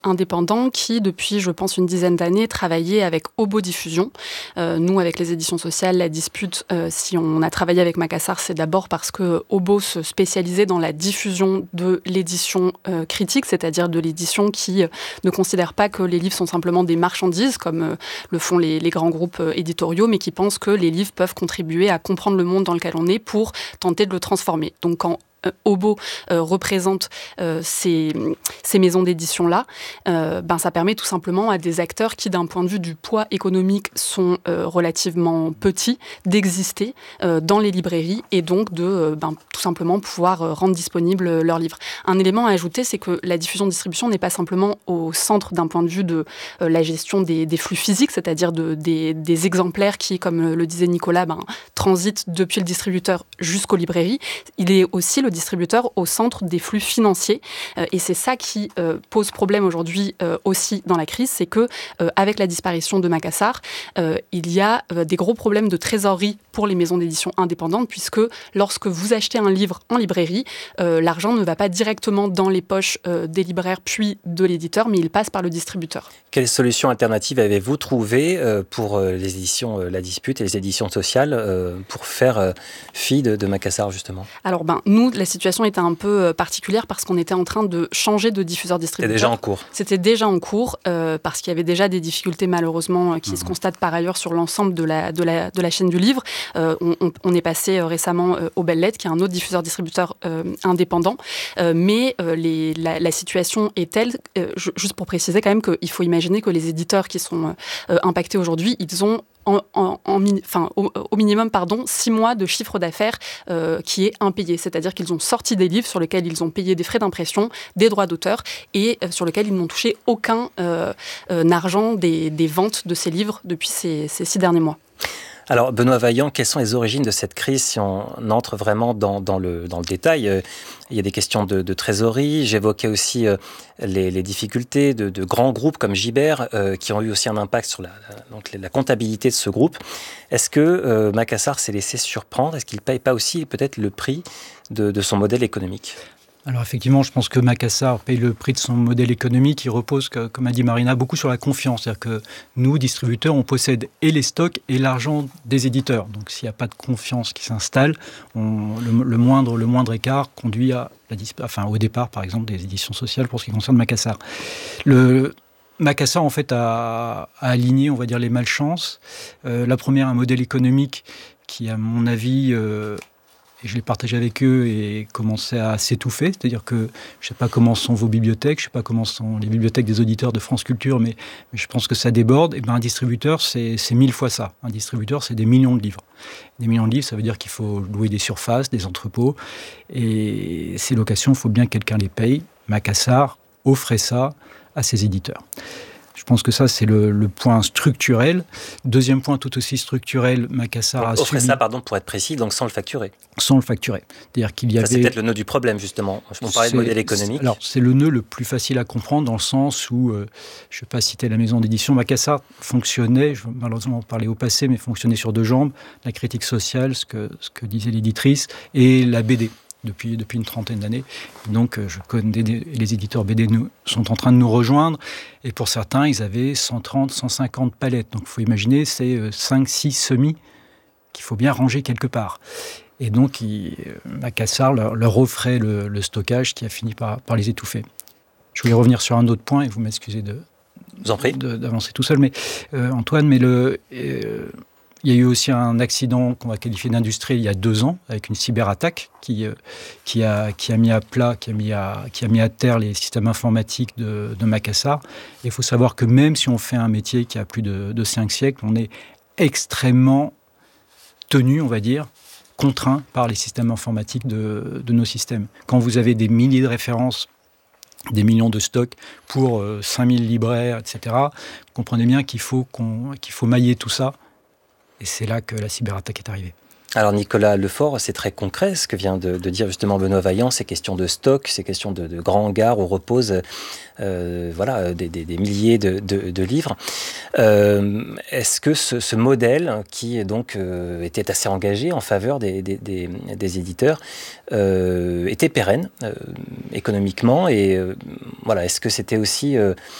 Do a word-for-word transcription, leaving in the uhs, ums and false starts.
indépendant qui, depuis, je pense, une dizaine d'années, travaillait avec Obo Diffusion. Euh, nous, avec les éditions sociales, la dispute, euh, si on a travaillé avec Macassar, c'est d'abord parce que Obo se spécialisait dans la diffusion de l'édition euh, critique, c'est-à-dire de l'édition qui euh, ne considère pas que les livres sont simplement des marchandises, comme euh, le font les, les grands groupes euh, éditoriaux, mais qui pense que les livres peuvent contribuer à comprendre le monde dans lequel on est pour tenter de le transformer. Donc, quand Euh, Obo euh, représente euh, ces, ces maisons d'édition-là, euh, ben, ça permet tout simplement à des acteurs qui, d'un point de vue du poids économique, sont euh, relativement petits, d'exister euh, dans les librairies et donc de euh, ben, tout simplement pouvoir euh, rendre disponibles euh, leurs livres. Un élément à ajouter, c'est que la diffusion-distribution n'est pas simplement au centre d'un point de vue de euh, la gestion des, des flux physiques, c'est-à-dire de, des, des exemplaires qui, comme le disait Nicolas, ben, transitent depuis le distributeur jusqu'aux librairies. Il est aussi le distributeur au centre des flux financiers. Euh, et c'est ça qui euh, pose problème aujourd'hui euh, aussi dans la crise, c'est que euh, avec la disparition de Macassar, euh, il y a euh, des gros problèmes de trésorerie pour les maisons d'édition indépendantes, puisque lorsque vous achetez un livre en librairie, euh, l'argent ne va pas directement dans les poches euh, des libraires puis de l'éditeur, mais il passe par le distributeur. Quelles solutions alternatives avez-vous trouvées euh, pour euh, les éditions euh, La Dispute et les éditions sociales euh, pour faire euh, fi de, de Macassar, justement ? Alors, ben, nous, la situation était un peu particulière parce qu'on était en train de changer de diffuseur-distributeur. C'était déjà en cours. C'était déjà en cours euh, parce qu'il y avait déjà des difficultés malheureusement qui mmh. se constatent par ailleurs sur l'ensemble de la, de la, de la chaîne du livre. Euh, on, on, on est passé euh, récemment euh, au Belles Lettres, qui est un autre diffuseur-distributeur euh, indépendant. Euh, mais euh, les, la, la situation est telle, euh, je, juste pour préciser quand même qu'il faut imaginer que les éditeurs qui sont euh, impactés aujourd'hui, ils ont En, en, en, enfin, au, au minimum pardon, six mois de chiffre d'affaires euh, qui est impayé. C'est-à-dire qu'ils ont sorti des livres sur lesquels ils ont payé des frais d'impression, des droits d'auteur et euh, sur lesquels ils n'ont touché aucun euh, euh, argent des, des ventes de ces livres depuis ces, ces six derniers mois. Alors, Benoît Vaillant, quelles sont les origines de cette crise si on entre vraiment dans, dans, le, dans le détail ? euh, Il y a des questions de, de trésorerie. J'évoquais aussi euh, les, les difficultés de, de grands groupes comme Gibert euh, qui ont eu aussi un impact sur la, la, donc la comptabilité de ce groupe. Est-ce que euh, Macassar s'est laissé surprendre ? Est-ce qu'il ne paye pas aussi peut-être le prix de, de son modèle économique ? Alors effectivement, je pense que Macassar paye le prix de son modèle économique. Il repose, comme a dit Marina, beaucoup sur la confiance. C'est-à-dire que nous, distributeurs, on possède et les stocks et l'argent des éditeurs. Donc s'il n'y a pas de confiance qui s'installe, on, le, le, moindre, le moindre écart conduit à la, enfin, au départ, par exemple, des éditions sociales pour ce qui concerne Macassar. Le... Macassar, en fait, a, a aligné, on va dire, les malchances. Euh, la première, un modèle économique qui, à mon avis... Euh, Et je l'ai partagé avec eux et commençait à s'étouffer. C'est-à-dire que je ne sais pas comment sont vos bibliothèques, je ne sais pas comment sont les bibliothèques des auditeurs de France Culture, mais, mais je pense que ça déborde. Et ben, un distributeur, c'est, c'est mille fois ça. Un distributeur, c'est des millions de livres. Des millions de livres, ça veut dire qu'il faut louer des surfaces, des entrepôts. Et ces locations, il faut bien que quelqu'un les paye. Macassar offrait ça à ses éditeurs. Je pense que ça, c'est le, le point structurel. Deuxième point tout aussi structurel, Macassar a offrait subi... ça, pardon, pour être précis, donc sans le facturer. Sans le facturer. C'est-à-dire qu'il y ça, avait... c'est peut-être le nœud du problème, justement. On parlait de modèle économique. C'est, alors, c'est le nœud le plus facile à comprendre dans le sens où, euh, je ne vais pas citer la maison d'édition, Macassar fonctionnait, je vais malheureusement en parler au passé, mais fonctionnait sur deux jambes, la critique sociale, ce que, ce que disait l'éditrice, et la B D. Depuis, depuis une trentaine d'années. Donc, je connais des, les éditeurs B D nous, sont en train de nous rejoindre. Et pour certains, ils avaient cent trente, cent cinquante palettes. Donc, il faut imaginer, c'est cinq six semis qu'il faut bien ranger quelque part. Et donc, il, Macassar leur, leur offrait le, le stockage qui a fini par, par les étouffer. Je voulais revenir sur un autre point, et vous m'excusez de, vous en prie. de, d'avancer tout seul. Mais, euh, Antoine, mais le... Euh, il y a eu aussi un accident qu'on va qualifier d'industriel il y a deux ans, avec une cyberattaque qui, euh, qui, a, qui a mis à plat, qui a mis à, qui a mis à terre les systèmes informatiques de, de Macassar. Et il faut savoir que même si on fait un métier qui a plus de, de cinq siècles, on est extrêmement tenu, on va dire, contraint par les systèmes informatiques de, de nos systèmes. Quand vous avez des milliers de références, des millions de stocks pour euh, cinq mille libraires, et cetera, vous comprenez bien qu'il faut, qu'on, qu'il faut mailler tout ça. Et c'est là que la cyberattaque est arrivée. Alors Nicolas Lefort, c'est très concret ce que vient de, de dire justement Benoît Vaillant, ces questions de stock, ces questions de, de grands hangars où reposent euh, voilà, des, des, des milliers de, de, de livres. Euh, est-ce que ce, ce modèle, qui donc euh, était assez engagé en faveur des, des, des, des éditeurs, euh, était pérenne euh, économiquement et euh, voilà, est-ce que c'était aussi euh,